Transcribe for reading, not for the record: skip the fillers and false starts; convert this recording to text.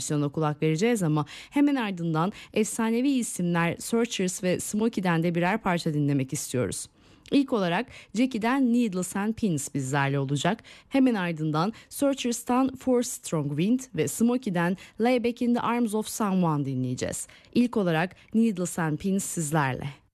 versiyonuna kulak vereceğiz ama hemen ardından efsanevi isimler Searchers ve Smokey'den de birer parça dinlemek istiyoruz. İlk olarak Jackie'den Needles and Pins bizlerle olacak. Hemen ardından Searchers'tan Four Strong Wind ve Smokey'den Lay Back in the Arms of Someone dinleyeceğiz. İlk olarak Needles and Pins sizlerle.